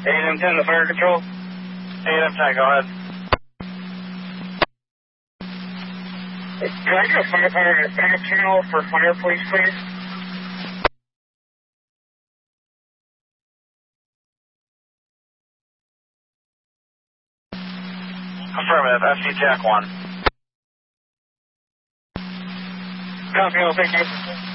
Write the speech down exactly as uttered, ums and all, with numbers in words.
eight M ten to fire control. eight M ten, go ahead. Can I get a firefighter in the back channel for fire, please, please? Affirmative, F C Jack one. Copy, all, thank you.